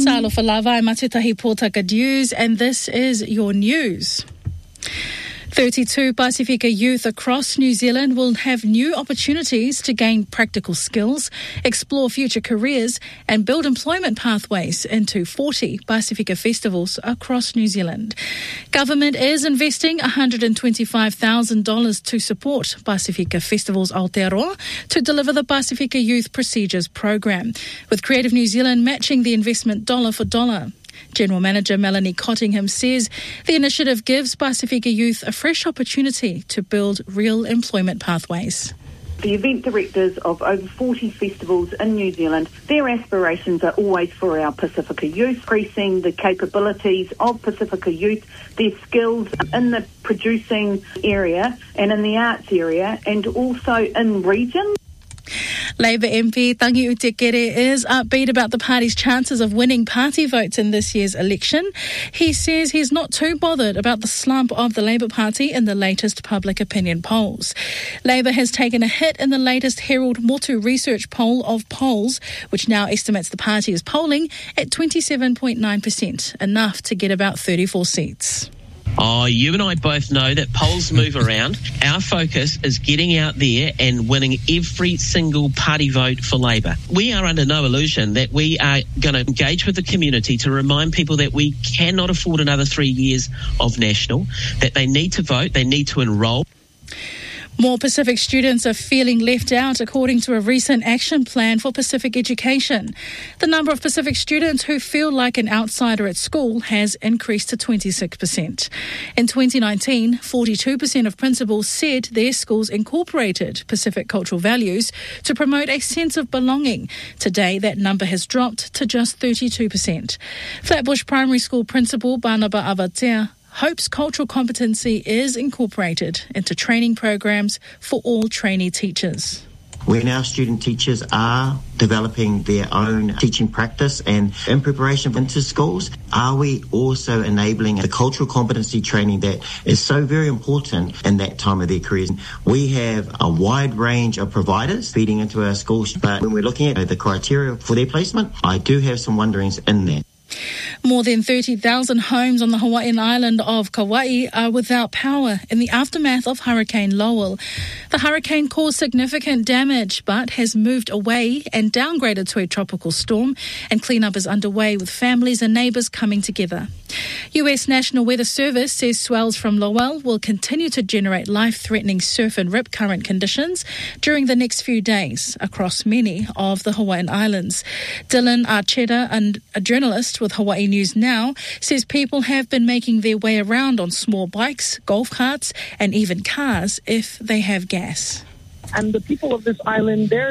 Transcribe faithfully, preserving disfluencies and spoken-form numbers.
Talofa lava e Matutahi Pōtaka News, and this is your news. thirty-two Pasifika youth across New Zealand will have new opportunities to gain practical skills, explore future careers and build employment pathways into forty Pasifika festivals across New Zealand. Government is investing one hundred twenty-five thousand dollars to support Pasifika Festivals Aotearoa to deliver the Pasifika Youth Procedures Program, with Creative New Zealand matching the investment dollar for dollar. General Manager Melanie Cottingham says the initiative gives Pasifika youth a fresh opportunity to build real employment pathways. The event directors of over forty festivals in New Zealand, their aspirations are always for our Pasifika youth, increasing the capabilities of Pasifika youth, their skills in the producing area and in the arts area and also in region. Labour M P Tangi Utekere is upbeat about the party's chances of winning party votes in this year's election. He says he's not too bothered about the slump of the Labour Party in the latest public opinion polls. Labour has taken a hit in the latest Herald Motu research poll of polls, which now estimates the party is polling at twenty-seven point nine percent, enough to get about thirty-four seats. Oh, you and I both know that polls move around. Our focus is getting out there and winning every single party vote for Labour. We are under no illusion that we are going to engage with the community to remind people that we cannot afford another three years of national, that they need to vote, they need to enrol. More Pacific students are feeling left out, according to a recent action plan for Pacific education. The number of Pacific students who feel like an outsider at school has increased to twenty-six percent. In twenty nineteen, forty-two percent of principals said their schools incorporated Pacific cultural values to promote a sense of belonging. Today, that number has dropped to just thirty-two percent. Flatbush Primary School Principal Barnaba Avatea hopes cultural competency is incorporated into training programs for all trainee teachers. When our student teachers are developing their own teaching practice and in preparation into schools, are we also enabling the cultural competency training that is so very important in that time of their careers? We have a wide range of providers feeding into our schools, but when we're looking at the criteria for their placement, I do have some wonderings in there. More than thirty thousand homes on the Hawaiian island of Kauai are without power in the aftermath of Hurricane Lowell. The hurricane caused significant damage but has moved away and downgraded to a tropical storm, and cleanup is underway with families and neighbours coming together. U S National Weather Service says swells from Lowell will continue to generate life-threatening surf and rip current conditions during the next few days across many of the Hawaiian islands. Dylan Archeta, and a journalist with Hawaii News Now, says people have been making their way around on small bikes, golf carts and even cars if they have gas. And the people of this island, they're